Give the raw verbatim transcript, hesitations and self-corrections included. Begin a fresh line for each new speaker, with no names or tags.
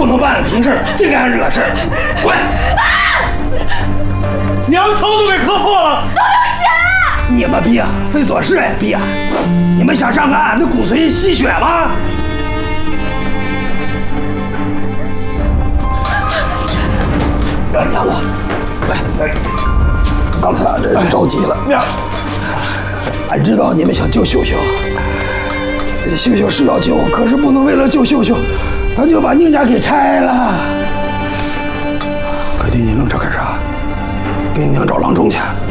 不能办平事，净给俺惹事。滚！
娘头都给磕破了，
都流血了！
你们逼啊，非做事也逼啊！你们想让俺的骨髓吸血吗？娘啊，来来，刚才俺这是着急了。娘，俺知道你们想救秀秀，秀秀是要救，可是不能为了救秀秀，咱就把宁家给拆了。快弟，你愣着干啥？给娘找郎中去。